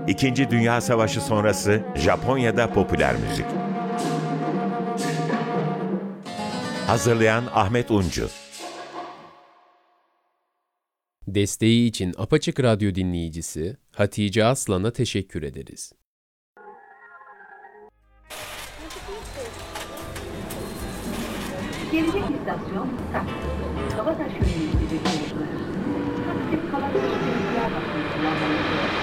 İkinci Dünya Savaşı sonrası Japonya'da popüler müzik. Hazırlayan Ahmet Uncu. Desteği için Apaçık Radyo dinleyicisi Hatice Aslan'a teşekkür ederiz. Gelecek istasyon Taksim. Kabataş yönünde bir yolcular. Taksim Kabataş Belediye Başkanı kullanmalı.